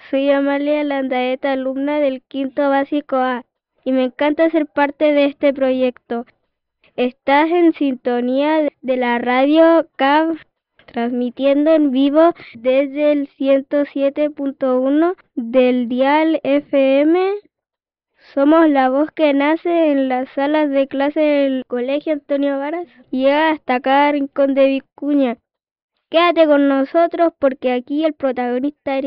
Soy Amalia Landaeta, alumna del quinto básico A, y me encanta ser parte de este proyecto. Estás en sintonía de la radio CAV, transmitiendo en vivo desde el 107.1 del dial FM. Somos la voz que nace en las salas de clase del Colegio Antonio Varas y llega hasta cada rincón de Vicuña. Quédate con nosotros porque aquí el protagonista eres